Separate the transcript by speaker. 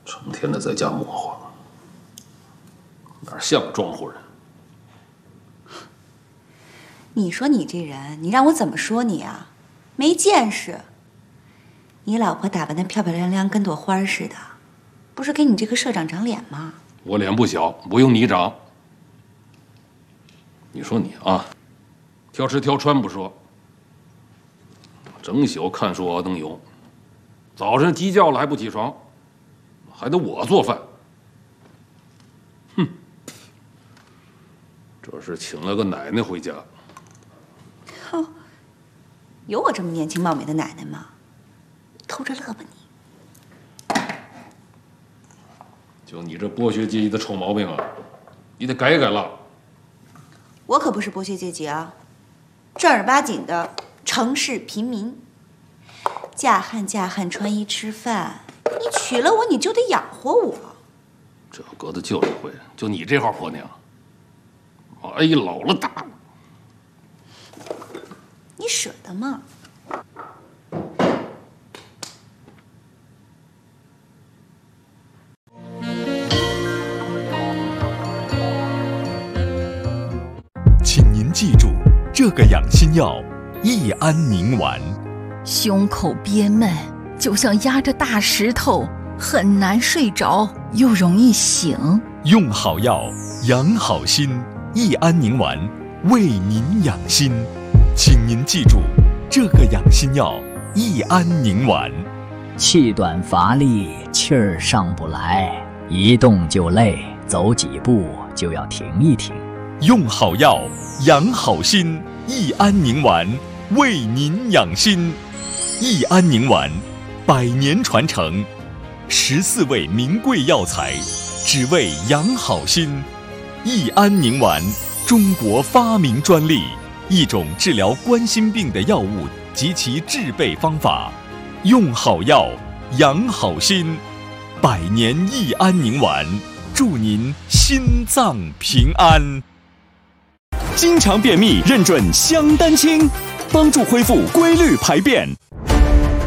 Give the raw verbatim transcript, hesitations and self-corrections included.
Speaker 1: 成天的在家磨活，哪像个庄户人？
Speaker 2: 你说你这人，你让我怎么说你啊？没见识！你老婆打扮得漂漂亮亮，跟朵花似的，不是给你这个社长长脸吗？
Speaker 1: 我脸不小，不用你长。你说你啊，挑吃挑穿不说，整宿看书熬灯油，早上鸡叫了还不起床，还得我做饭。哼，这是请了个奶奶回家。
Speaker 2: 哦，有我这么年轻貌美的奶奶吗？偷着乐吧你！
Speaker 1: 就你这剥削阶级的臭毛病啊，你得改改了。
Speaker 2: 我可不是剥削阶级啊，正儿八经的城市平民。嫁汉嫁汉，穿衣吃饭，你娶了我，你就得养活我。
Speaker 1: 这搁的旧社会，就你这号婆娘，哎呀，老了大了。
Speaker 2: 你舍得吗？
Speaker 3: 请您记住，这个养心药益安宁丸。
Speaker 4: 胸口憋闷，就像压着大石头，很难睡着，又容易醒。
Speaker 3: 用好药，养好心，益安宁丸为您养心。请您记住，这个养心药益安宁丸。
Speaker 5: 气短乏力，气儿上不来，一动就累，走几步就要停一停。
Speaker 3: 用好药，养好心，益安宁丸为您养心。益安宁丸，百年传承，十四味名贵药材，只为养好心。益安宁丸，中国发明专利，一种治疗冠心病的药物及其制备方法。用好药，养好心，百年益安宁丸，祝您心脏平安。经常便秘认准香丹清，帮助恢复规律排便。